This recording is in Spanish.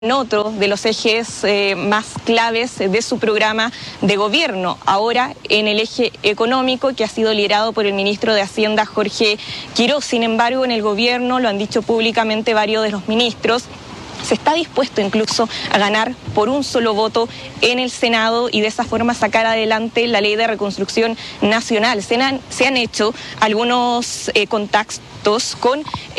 en otro de los ejes más claves de su programa de gobierno, ahora en el eje económico, que ha sido liderado por el ministro de Hacienda, Jorge Quiroz. Sin embargo, en el gobierno, lo han dicho públicamente varios de los ministros, se está dispuesto incluso a ganar por un solo voto en el Senado y de esa forma sacar adelante la ley de reconstrucción nacional. Se han hecho algunos contactos con